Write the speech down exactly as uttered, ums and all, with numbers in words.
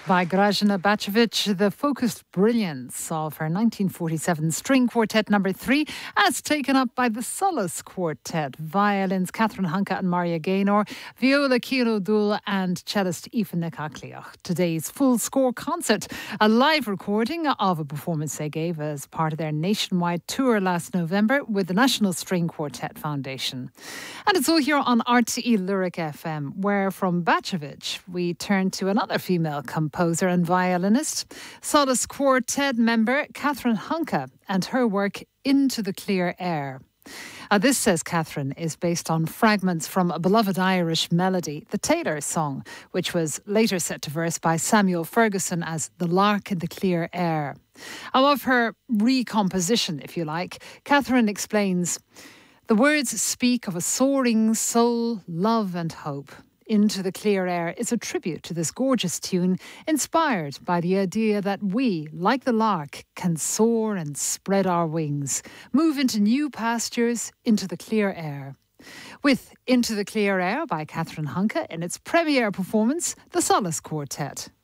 By Grażyna Bacevich, the focused brilliance of her nineteen forty-seven string quartet number three, as taken up by the Solace Quartet, violins Catherine Hunka and Maria Gaynor, viola Ciara Dul and cellist Aoife Nicacliach. Today's full score concert, a live recording of a performance they gave as part of their nationwide tour last November with the National String Quartet Foundation. And it's all here on R T E Lyric F M, where from Bacevich we turn to another female composer and violinist, Solace Quartet member Catherine Hunka, and her work Into the Clear Air. Uh, this, says Catherine, is based on fragments from a beloved Irish melody, the Taylor Song, which was later set to verse by Samuel Ferguson as The Lark in the Clear Air. I love her recomposition, if you like. Catherine explains, the words speak of a soaring soul, love and hope. Into the Clear Air is a tribute to this gorgeous tune, inspired by the idea that we, like the lark, can soar and spread our wings, move into new pastures, into the clear air. With Into the Clear Air by Catherine Hunka in its premiere performance, the Solace Quartet.